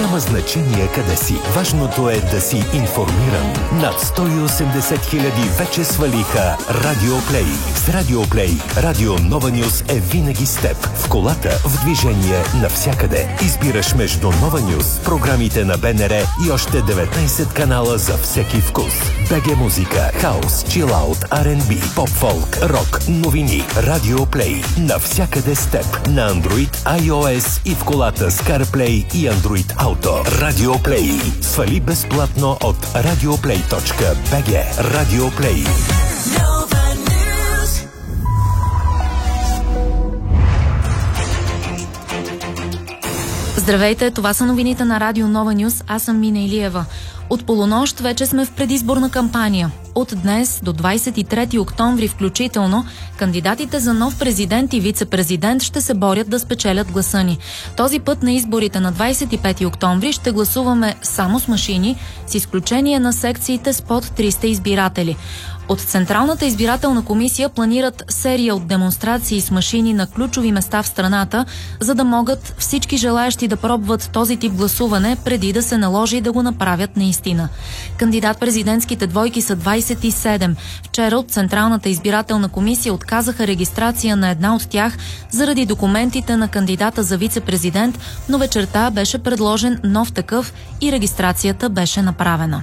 Няма значение къде си. Важното е да си информиран. Над 180 хиляди вече свалиха Радиоплей. С Радиоплей Радио Нова Нюс е винаги с теб. В колата, в движение, навсякъде. Избираш между Нова Нюс, програмите на БНР и още 19 канала за всеки вкус. БГ музика, хаус, чилаут, R&B, поп-фолк, рок, новини. Радиоплей. Навсякъде с теб. На Android, iOS и в колата с CarPlay и Android Auto. Радиоплей. Свали безплатно от radioplay.bg. Радиоплей. Здравейте, това са новините на Радио Нова Нюс. Аз съм Мина Илиева. От полунощ вече сме в предизборна кампания. От днес до 23 октомври включително, кандидатите за нов президент и вице-президент ще се борят да спечелят гласа ни. Този път на изборите на 25 октомври ще гласуваме само с машини, с изключение на секциите с под 300 избиратели. От Централната избирателна комисия планират серия от демонстрации с машини на ключови места в страната, за да могат всички желаещи да пробват този тип гласуване преди да се наложи да го направят наистина. Кандидат-президентските двойки са 27. Вчера от Централната избирателна комисия отказаха регистрация на една от тях заради документите на кандидата за вице-президент, но вечерта беше предложен нов такъв и регистрацията беше направена.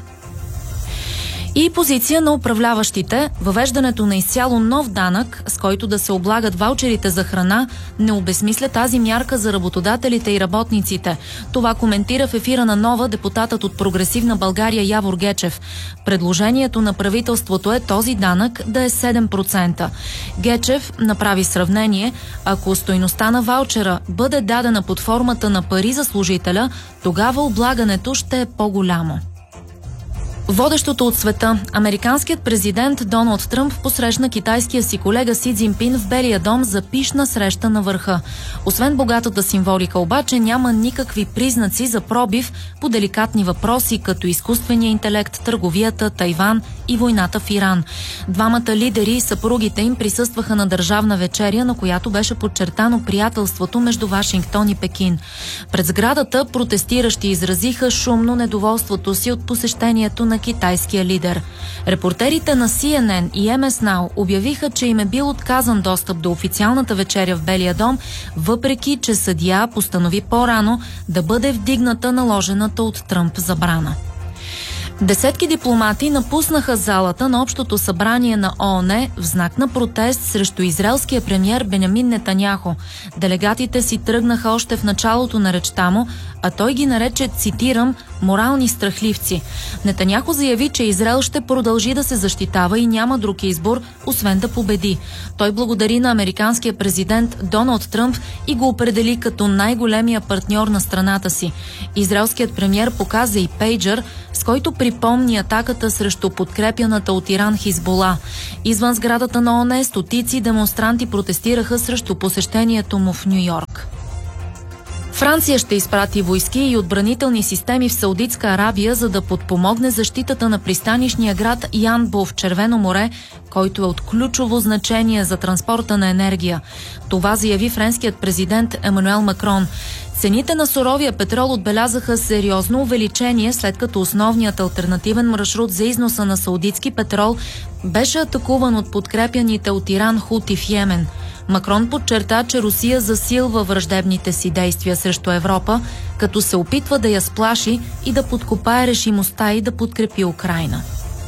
И позиция на управляващите, въвеждането на изцяло нов данък, с който да се облагат ваучерите за храна, не обезмисля тази мярка за работодателите и работниците. Това коментира в ефира на Нова депутатът от Прогресивна България Явор Гечев. Предложението на правителството е този данък да е 7%. Гечев направи сравнение: ако стойността на ваучера бъде дадена под формата на пари за служителя, тогава облагането ще е по-голямо. Водещото от света, американският президент Доналд Тръмп посрещна китайския си колега Си Цзинпин в Белия дом за пищна среща на върха. Освен богатата символика обаче, няма никакви признаци за пробив по деликатни въпроси, като изкуствения интелект, търговията, Тайван и войната в Иран. Двамата лидери и съпругите им присъстваха на държавна вечеря, на която беше подчертано приятелството между Вашингтон и Пекин. Пред сградата протестиращи изразиха шумно недоволството си от посещението на китайския лидер. Репортерите на CNN и MS Now обявиха, че им е бил отказан достъп до официалната вечеря в Белия дом, въпреки че съдия постанови по-рано да бъде вдигната наложената от Тръмп забрана. Десетки дипломати напуснаха залата на Общото събрание на ООН в знак на протест срещу израелския премиер Бенямин Нетаняху. Делегатите си тръгнаха още в началото на речта му, а той ги нарече, цитирам, морални страхливци. Нетаняху заяви, че Израел ще продължи да се защитава и няма друг избор, освен да победи. Той благодари на американския президент Доналд Тръмп и го определи като най-големия партньор на страната си. Израелският премиер показа и пейджър, с който припомни атаката срещу подкрепяната от Иран Хизбола. Извън сградата на ООН стотици демонстранти протестираха срещу посещението му в Ню-Йорк. Франция ще изпрати войски и отбранителни системи в Саудитска Арабия, за да подпомогне защитата на пристанищния град Янбо в Червено море, който е от ключово значение за транспорта на енергия. Това заяви френският президент Емануел Макрон. Цените на суровия петрол отбелязаха сериозно увеличение, след като основният алтернативен маршрут за износа на саудитски петрол беше атакуван от подкрепяните от Иран хути в Йемен. Макрон подчерта, че Русия засилва враждебните си действия срещу Европа, като се опитва да я сплаши и да подкопае решимостта и да подкрепи Украйна.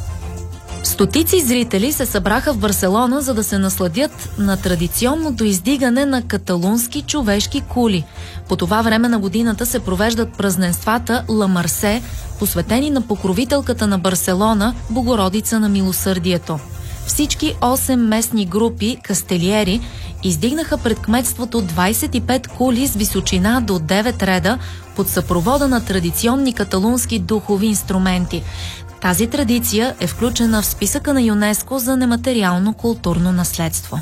Стотици зрители се събраха в Барселона, за да се насладят на традиционното издигане на каталунски човешки кули. По това време на годината се провеждат празненствата Ла Марсе, посветени на покровителката на Барселона, Богородица на милосърдието. Всички 8 местни групи кастелиери издигнаха пред кметството 25 кули с височина до 9 реда под съпровода на традиционни каталунски духови инструменти. Тази традиция е включена в списъка на ЮНЕСКО за нематериално културно наследство.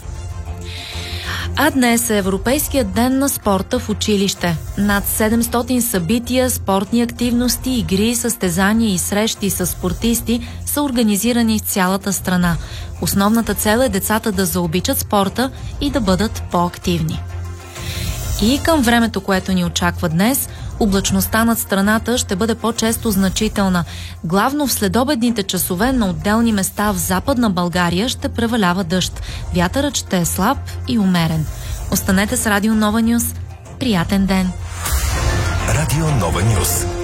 А днес е Европейският ден на спорта в училище. Над 700 събития, спортни активности, игри, състезания и срещи с спортисти са организирани в цялата страна. Основната цел е децата да заобичат спорта и да бъдат по-активни. И към времето, което ни очаква днес, облачността над страната ще бъде по-често значителна. Главно в следобедните часове на отделни места в Западна България ще превалява дъжд. Вятърът ще е слаб и умерен. Останете с Радио Нова Нюс. Приятен ден! Радио Нова Нюс.